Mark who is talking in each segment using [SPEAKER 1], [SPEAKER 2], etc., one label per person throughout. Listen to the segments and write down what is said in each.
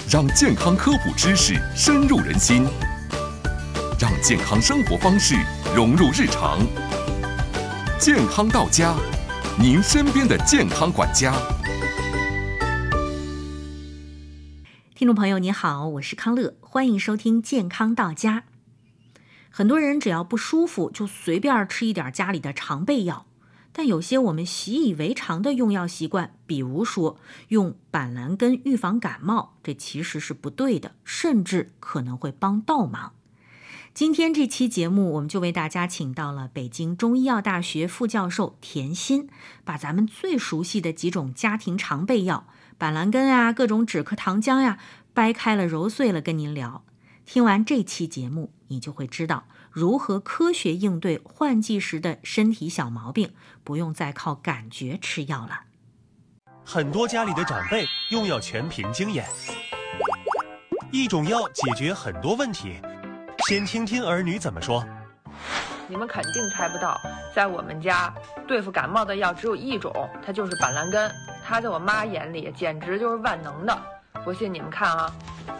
[SPEAKER 1] 让健康科普知识深入人心，让健康生活方式融入日常。健康到家，您身边的健康管家。
[SPEAKER 2] 听众朋友你好，我是康乐，欢迎收听健康到家。很多人只要不舒服就随便吃一点家里的常备药，但有些我们习以为常的用药习惯，比如说用板蓝根预防感冒，这其实是不对的，甚至可能会帮倒忙。今天这期节目我们就为大家请到了北京中医药大学副教授田心，把咱们最熟悉的几种家庭常备药板蓝根啊，各种止咳糖浆呀，掰开了揉碎了跟您聊。听完这期节目，你就会知道如何科学应对换季时的身体小毛病，不用再靠感觉吃药了。
[SPEAKER 3] 很多家里的长辈用药全凭经验，一种药解决很多问题。先听听儿女怎么说。
[SPEAKER 4] 你们肯定猜不到，在我们家对付感冒的药只有一种，它就是板蓝根。它在我妈眼里简直就是万能的。不信你们看啊，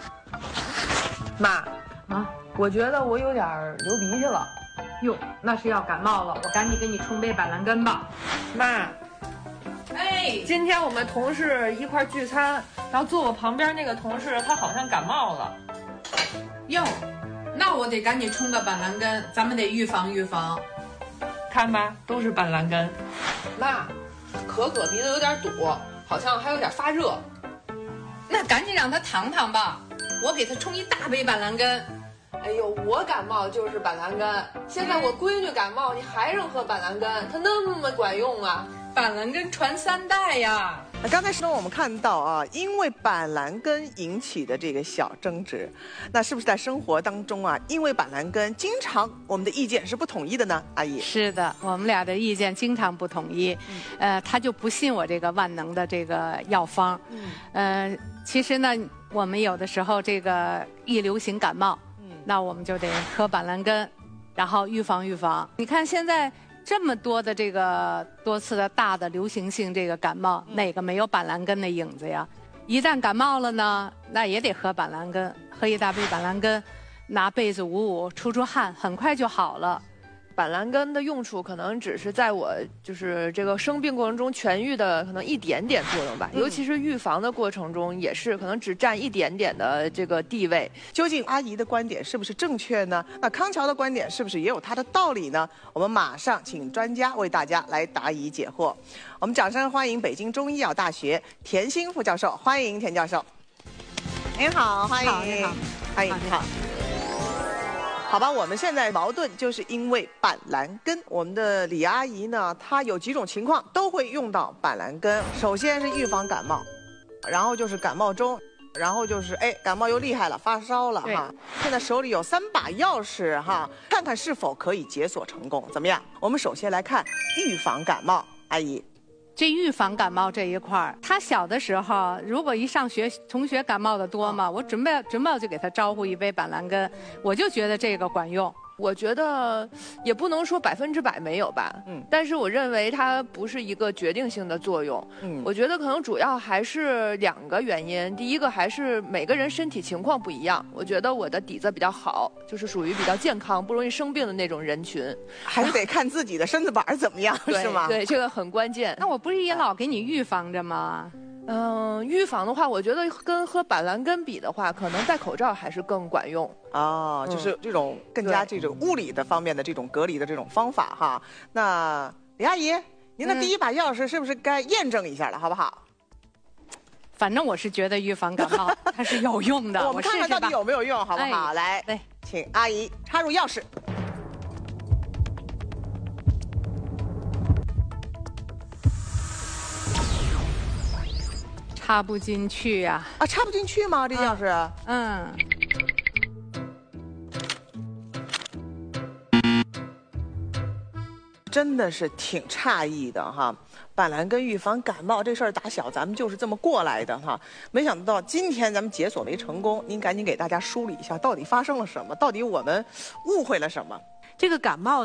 [SPEAKER 4] 妈啊，我觉得我有点流鼻涕了。
[SPEAKER 5] 哟，那是要感冒了，我赶紧给你冲杯板蓝根吧。
[SPEAKER 4] 妈，哎，今天我们同事一块聚餐，然后坐我旁边那个同事他好像感冒了。
[SPEAKER 5] 哟，那我得赶紧冲个板蓝根，咱们得预防预防。
[SPEAKER 4] 看吧，都是板蓝根。妈，可可鼻子有点堵，好像还有点发热。
[SPEAKER 5] 那赶紧让他躺躺吧，我给他冲一大杯板蓝根。
[SPEAKER 4] 哎呦，我感冒就是板蓝根，现在我闺女感冒，你还让喝板蓝根，它那么管用啊！
[SPEAKER 5] 板蓝根传3代呀。
[SPEAKER 6] 那刚才呢，我们看到啊，因为板蓝根引起的这个小争执，那是不是在生活当中啊，因为板蓝根经常我们的意见是不统一的呢？阿姨，
[SPEAKER 7] 是的，我们俩的意见经常不统一。他就不信我这个万能的这个药方。其实呢，我们有的时候这个一流行感冒，那我们就得喝板蓝根，然后预防预防。你看现在这么多的这个多次的大的流行性这个感冒，哪个没有板蓝根的影子呀？一旦感冒了呢，那也得喝板蓝根，喝一大杯板蓝根，拿被子捂捂，出汗，很快就好了。
[SPEAKER 4] 板蓝根的用处可能只是在我就是这个生病过程中痊愈的可能一点点作用吧，尤其是预防的过程中也是可能只占一点点的这个地位。
[SPEAKER 6] 究竟阿姨的观点是不是正确呢？那康桥的观点是不是也有它的道理呢？我们马上请专家为大家来答疑解惑。我们掌声欢迎北京中医药大学田心副教授，欢迎田教授。您好，欢迎，
[SPEAKER 7] 你好，
[SPEAKER 6] 欢迎，你好。好吧，我们现在矛盾就是因为板蓝根。我们的李阿姨呢，她有几种情况都会用到板蓝根。首先是预防感冒，然后就是感冒中，然后就是感冒又厉害了，发烧了哈。现在手里有3把钥匙哈，看看是否可以解锁成功。怎么样？我们首先来看预防感冒，阿姨。
[SPEAKER 7] 这预防感冒这一块儿，他小的时候如果一上学，同学感冒的多嘛，我准备就给他招呼一杯板蓝根，我就觉得这个管用。
[SPEAKER 4] 我觉得也不能说100%没有吧，但是我认为它不是一个决定性的作用。我觉得可能主要还是2个原因。第一个还是每个人身体情况不一样，我觉得我的底子比较好，就是属于比较健康、不容易生病的那种人群。
[SPEAKER 6] 还是得看自己的身子板怎么样，是吗？
[SPEAKER 4] 对，这个很关键。
[SPEAKER 7] 那我不是也老给你预防着吗？
[SPEAKER 4] 预防的话，我觉得跟喝板蓝根比的话，可能戴口罩还是更管用。
[SPEAKER 6] 哦，就是这种更加这种物理的方面的这种隔离的这种方法哈。那李阿姨，您的第1把钥匙是不是该验证一下了，好不好？
[SPEAKER 7] 反正我是觉得预防感冒它是有用的。
[SPEAKER 6] 我们看看到底有没有用，好不好？来，请阿姨插入钥匙。
[SPEAKER 7] 插不进去呀！
[SPEAKER 6] 插不进去吗？这钥匙？真的是挺诧异的哈。板蓝根预防感冒这事儿，打小咱们就是这么过来的哈。没想到今天咱们解锁没成功，您赶紧给大家梳理一下，到底发生了什么？到底我们误会了什么？
[SPEAKER 8] 这个感冒